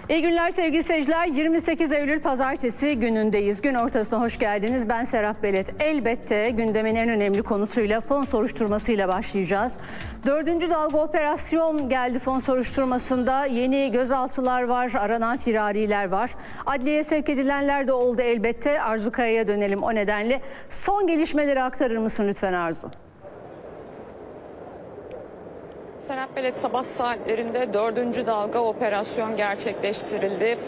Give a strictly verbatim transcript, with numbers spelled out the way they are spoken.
İyi günler sevgili seyirciler. yirmi sekiz Eylül Pazartesi günündeyiz. Gün ortasına hoş geldiniz. Ben Serap Belet. Elbette gündemin en önemli konusuyla, fon soruşturmasıyla başlayacağız. Dördüncü dalga operasyon geldi fon soruşturmasında. Yeni gözaltılar var, aranan firariler var. Adliyeye sevk edilenler de oldu elbette. Arzu Kaya'ya dönelim o nedenle. Son gelişmeleri aktarır mısın lütfen Arzu? Serap Belet, sabah saatlerinde dördüncü dalga operasyon gerçekleştirildi.